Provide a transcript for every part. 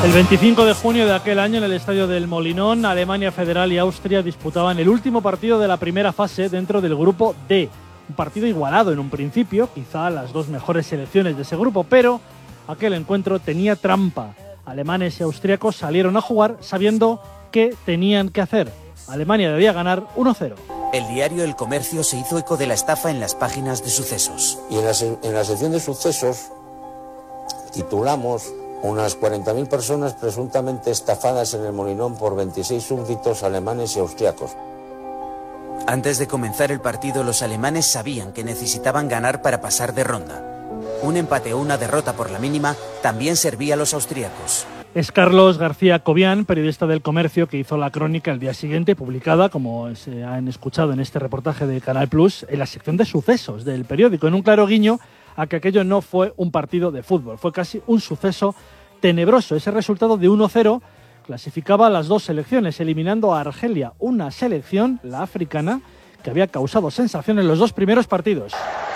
El 25 de junio de aquel año, en el estadio del Molinón, Alemania Federal y Austria disputaban el último partido de la primera fase dentro del grupo D. Un partido igualado en un principio, quizá las dos mejores selecciones de ese grupo, pero aquel encuentro tenía trampa. Alemanes y austríacos salieron a jugar sabiendo qué tenían que hacer. Alemania debía ganar 1-0. El diario El Comercio se hizo eco de la estafa en las páginas de sucesos. Y en la sección de sucesos titulamos: unas 40.000 personas presuntamente estafadas en el Molinón por 26 súbditos alemanes y austriacos. Antes de comenzar el partido, los alemanes sabían que necesitaban ganar para pasar de ronda. Un empate o una derrota por la mínima también servía a los austríacos. Es Carlos García Cobian, periodista del Comercio, que hizo la crónica el día siguiente, publicada, como se han escuchado en este reportaje de Canal Plus, en la sección de sucesos del periódico, en un claro guiño a que aquello no fue un partido de fútbol, fue casi un suceso tenebroso. Ese resultado de 1-0 clasificaba a las dos selecciones, eliminando a Argelia, una selección, la africana, que había causado sensación en los dos primeros partidos.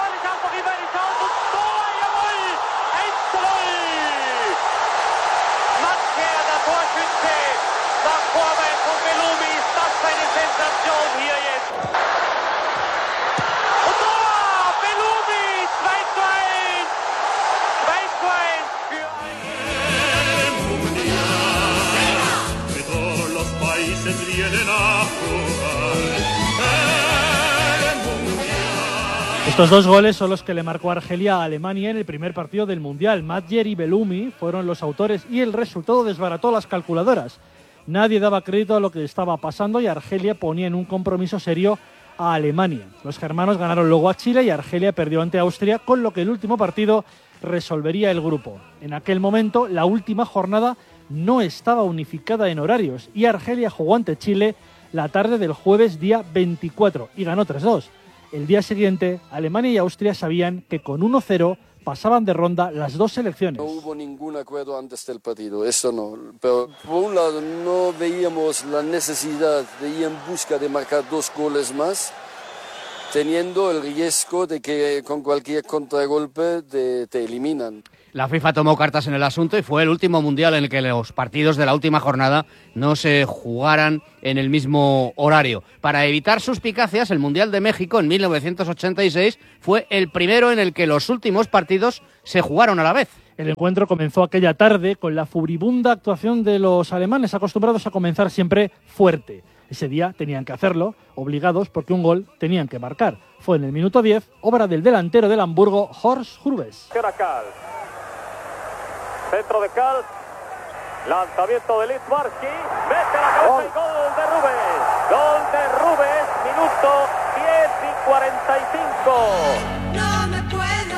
Estos dos goles son los que le marcó Argelia a Alemania en el primer partido del Mundial. Madjer y Belumi fueron los autores y el resultado desbarató las calculadoras. Nadie daba crédito a lo que estaba pasando y Argelia ponía en un compromiso serio a Alemania. Los germanos ganaron luego a Chile y Argelia perdió ante Austria, con lo que el último partido resolvería el grupo. En aquel momento, la última jornada no estaba unificada en horarios y Argelia jugó ante Chile la tarde del jueves día 24 y ganó 3-2. El día siguiente, Alemania y Austria sabían que con 1-0 pasaban de ronda las dos selecciones. No hubo ningún acuerdo antes del partido, eso no. Pero por un lado no veíamos la necesidad de ir en busca de marcar 2 goles más, teniendo el riesgo de que con cualquier contragolpe te eliminan. La FIFA tomó cartas en el asunto y fue el último mundial en el que los partidos de la última jornada no se jugaran en el mismo horario. Para evitar suspicacias, el Mundial de México en 1986 fue el primero en el que los últimos partidos se jugaron a la vez. El encuentro comenzó aquella tarde con la furibunda actuación de los alemanes, acostumbrados a comenzar siempre fuerte. Ese día tenían que hacerlo, obligados, porque un gol tenían que marcar. Fue en el minuto 10, obra del delantero del Hamburgo, Horst Hrubesch. Centro de Kal, lanzamiento de Littbarski, mete la cabeza y gol de Rubens. Gol de Rubens, minuto 10 y 45. No me puedo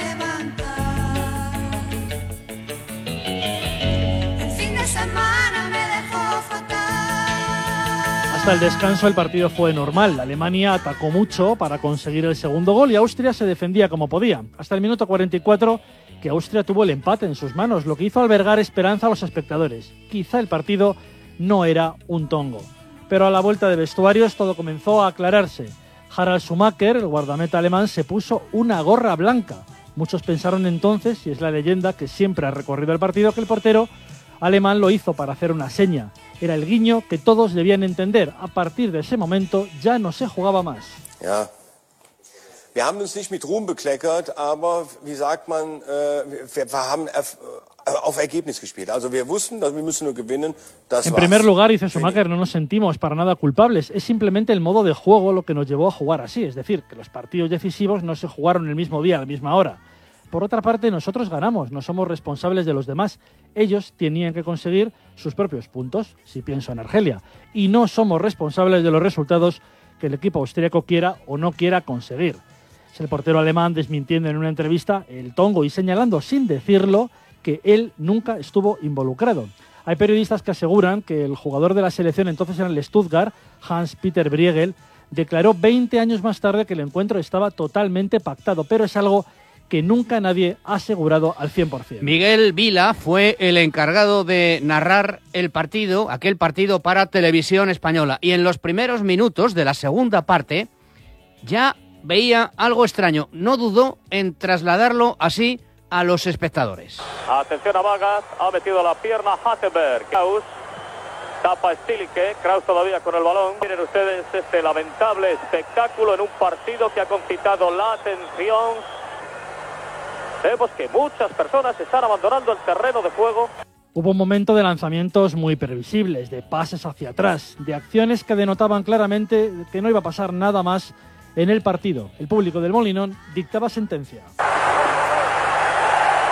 levantar. El fin de semana me dejó fatal. Hasta el descanso el partido fue normal. Alemania atacó mucho para conseguir el segundo gol y Austria se defendía como podía. Hasta el minuto 44 que Austria tuvo el empate en sus manos, lo que hizo albergar esperanza a los espectadores. Quizá el partido no era un tongo. Pero a la vuelta de vestuarios todo comenzó a aclararse. Harald Schumacher, el guardameta alemán, se puso una gorra blanca. Muchos pensaron entonces, y es la leyenda que siempre ha recorrido el partido, que el portero alemán lo hizo para hacer una seña. Era el guiño que todos debían entender. A partir de ese momento ya no se jugaba más. Ja. Wir haben uns nicht mit Ruhm bekleckert, aber wie sagt man, wir haben auf Ergebnis gespielt. Also wir wussten, dass wir müssen nur gewinnen. En primer lugar, dice Schumacher, no nos sentimos para nada culpables. Es simplemente el modo de juego lo que nos llevó a jugar así. Es decir, que los partidos decisivos no se jugaron el mismo día, a la misma hora. Por otra parte, nosotros ganamos, no somos responsables de los demás. Ellos tenían que conseguir sus propios puntos, si pienso en Argelia. Y no somos responsables de los resultados que el equipo austríaco quiera o no quiera conseguir. Es el portero alemán desmintiendo en una entrevista el tongo y señalando sin decirlo que él nunca estuvo involucrado. Hay periodistas que aseguran que el jugador de la selección entonces en el Stuttgart, Hans-Peter Briegel, declaró 20 años más tarde que el encuentro estaba totalmente pactado, pero es algo que nunca nadie ha asegurado al 100%. Miguel Vila fue el encargado de narrar el partido, aquel partido para Televisión Española, y en los primeros minutos de la segunda parte ya veía algo extraño. No dudó en trasladarlo así a los espectadores. Atención a Vargas, ha metido la pierna Hattenberg. Kraus, tapa Stilicke, Kraus todavía con el balón. Miren ustedes este lamentable espectáculo en un partido que ha concitado la atención. Vemos que muchas personas están abandonando el terreno de juego. Hubo un momento de lanzamientos muy previsibles, de pases hacia atrás, de acciones que denotaban claramente que no iba a pasar nada más en el partido. El público del Molinón dictaba sentencia.